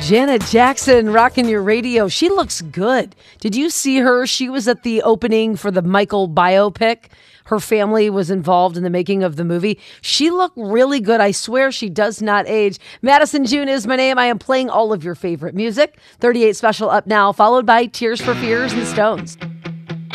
Janet Jackson rocking your radio. She looks good. Did you see her? She was at the opening for the Michael biopic. Her family was involved in the making of the movie. She looked really good. I swear she does not age. Madison June is my name. I am playing all of your favorite music. 38 Special up now, followed by Tears for Fears and Stones.